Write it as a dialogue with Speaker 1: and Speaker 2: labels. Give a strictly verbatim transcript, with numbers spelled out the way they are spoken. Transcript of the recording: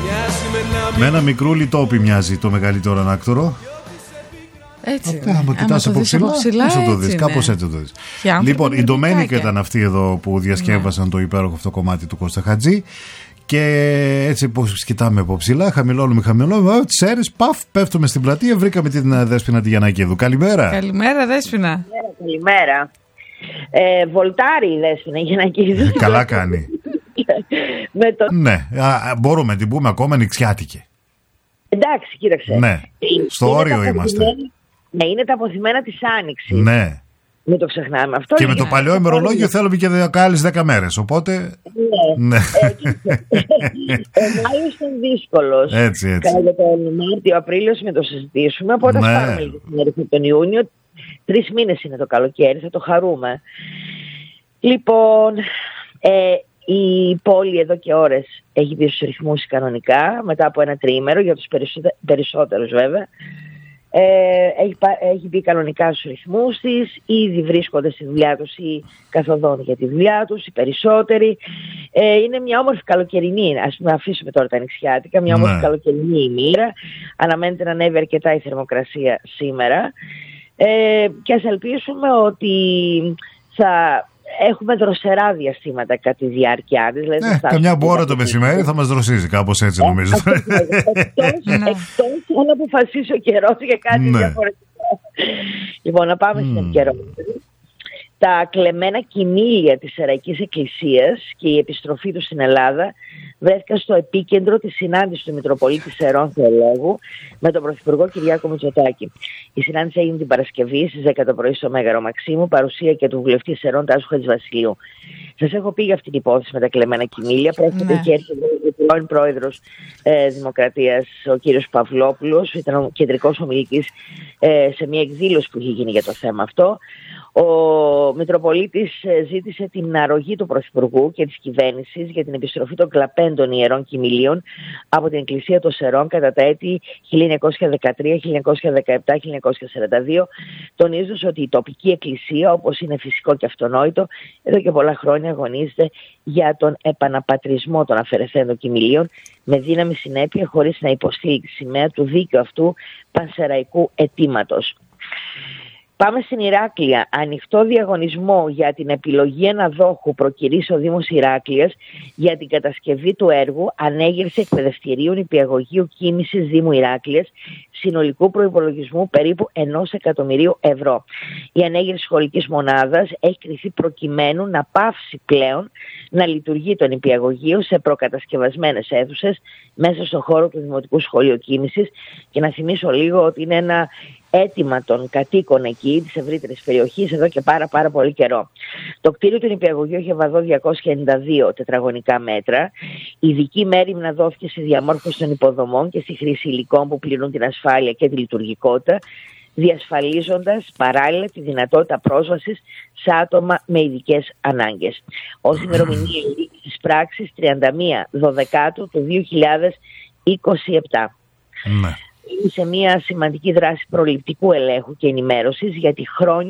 Speaker 1: Με ένα μικρούλι τόπι μοιάζει το μεγαλύτερο ανάκτορο.
Speaker 2: Έτσι.
Speaker 1: Αν κοιτάς από ψηλά, πώς θα το δεις, κάπως έτσι το δεις. Λοιπόν, η Ντομένικα ήταν αυτή εδώ που διασκεύασαν ναι. το υπέροχο αυτό κομμάτι του Κώστα Χατζή. Και έτσι πως κοιτάμε από ψηλά, χαμηλώνουμε, χαμηλώνουμε, τις αίρες, παφ, πέφτουμε στην πλατεία, βρήκαμε την Δέσποινα τη Γιαννακίδου. Καλημέρα.
Speaker 2: Καλημέρα, Δέσποινα.
Speaker 3: Καλημέρα. Ε, βολτάρει η Δέσποινα Γιαννακίδου.
Speaker 1: Καλά κάνει.
Speaker 3: Με το...
Speaker 1: Ναι, α, μπορούμε να την πούμε ακόμα νηξιάτικη.
Speaker 3: Εντάξει, κοίταξε.
Speaker 1: Ναι, στο είναι όριο είμαστε.
Speaker 3: Ναι, είναι τα αποθυμένα της Άνοιξης.
Speaker 1: Ναι.
Speaker 3: Μην το ξεχνάμε αυτό.
Speaker 1: Και με το παλιό ημερολόγιο θέλουμε και άλλες δέκα μέρες. Οπότε.
Speaker 3: Ναι. ναι. Ο Μάιος ήταν δύσκολος.
Speaker 1: Έτσι, έτσι.
Speaker 3: Κατά τον Μάρτιο-Απρίλιο με το συζητήσουμε. Οπότε ναι. θα πάρουμε λίγο την τον Ιούνιο. Τρεις μήνες είναι το καλοκαίρι, θα το χαρούμε. Λοιπόν, ε, η πόλη εδώ και ώρες έχει μπει στους ρυθμούς κανονικά. Μετά από ένα τριήμερο, για τους περισσότερους βέβαια. Ε, έχει, έχει μπει κανονικά στους ρυθμούς της, ήδη βρίσκονται στη δουλειά τους ή καθοδόν για τη δουλειά τους, οι περισσότεροι. Ε, είναι μια όμορφη καλοκαιρινή, ας πούμε, αφήσουμε τώρα τα νησιάτικα, μια όμορφη ναι. καλοκαιρινή ημέρα. Αναμένεται να ανέβει αρκετά η θερμοκρασία σήμερα. Ε, και ας ελπίσουμε ότι θα έχουμε δροσερά διαστήματα κατά τη διάρκεια της. Δηλαδή
Speaker 1: ναι, καμιά ώρα το μεσημέρι θα μας δροσίζει, κάπως έτσι νομίζω.
Speaker 3: Εκτός αν αποφασίσει ο καιρός για κάτι ναι. διαφορετικό. Λοιπόν, να πάμε mm. στην επικαιρότητα. Τα κλεμμένα κοιμήλια της Σεραϊκής Εκκλησίας και η επιστροφή του στην Ελλάδα βρέθηκαν στο επίκεντρο της συνάντησης του Μητροπολίτη Σερών Θεολόγου με τον Πρωθυπουργό Κυριάκο Μητσοτάκη. Η συνάντηση έγινε την Παρασκευή στις δέκα το πρωί στο Μέγαρο Μαξίμου, παρουσία και του βουλευτή Σερών Τάσου Χατζηβασιλείου. Σας έχω πει για αυτή την υπόθεση με τα κλεμμένα κοιμήλια. Πρόκειται και έρχεται ο πρώην πρόεδρος ε, Δημοκρατίας, ο κύριος Παυλόπουλος, ήταν ο κεντρικός ομιλητής ε, σε μια εκδήλωση που είχε γίνει για το θέμα αυτό. Ο Μητροπολίτης ζήτησε την αρρωγή του Πρωθυπουργού και της κυβέρνησης για την επιστροφή των κλαπέντων ιερών κοιμηλίων από την Εκκλησία των Σερών κατά τα έτη χίλια εννιακόσια δεκατρία, χίλια εννιακόσια δεκαεπτά, χίλια εννιακόσια σαράντα δύο, τονίζοντας ότι η τοπική εκκλησία, όπως είναι φυσικό και αυτονόητο, εδώ και πολλά χρόνια αγωνίζεται για τον επαναπατρισμό των αφαιρεθέντων κοιμηλίων με δύναμη συνέπεια, χωρίς να υποστείλει τη σημαία του δίκαιου αυτού πανσεραϊκού αιτήματος. Πάμε στην Ηράκλεια. Ανοιχτό διαγωνισμό για την επιλογή αναδόχου προκηρύσσει ο Δήμος Ηράκλειας για την κατασκευή του έργου ανέγερση εκπαιδευτηρίων υπηαγωγείου κίνησης Δήμου Ηράκλειας συνολικού προϋπολογισμού περίπου ενός εκατομμυρίου ευρώ. Η ανέγερση σχολικής μονάδας έχει κριθεί προκειμένου να πάυσει πλέον να λειτουργεί το νηπιαγωγείο σε προκατασκευασμένες αίθουσες μέσα στον χώρο του Δημοτικού Σχολείου Κίνησης. Και να θυμίσω λίγο ότι είναι ένα αίτημα των κατοίκων εκεί, της ευρύτερης περιοχής, εδώ και πάρα πάρα πολύ καιρό. Το κτίριο του νηπιαγωγείου είχε βαδό διακόσια ενενήντα δύο τετραγωνικά μέτρα. Ειδική μέριμνα δόθηκε στη διαμόρφωση των υποδομών και στη χρήση υλικών που πληρούν την ασφάλεια και τη λειτουργικότητα, διασφαλίζοντας παράλληλα τη δυνατότητα πρόσβασης σε άτομα με ειδικές ανάγκες. Ως ημερομηνία λήξης της πράξης τριάντα μία Δωδεκάτου του δύο χιλιάδες είκοσι επτά.
Speaker 1: Ναι.
Speaker 3: Σε μια σημαντική δράση προληπτικού ελέγχου και ενημέρωσης για τη χρόνια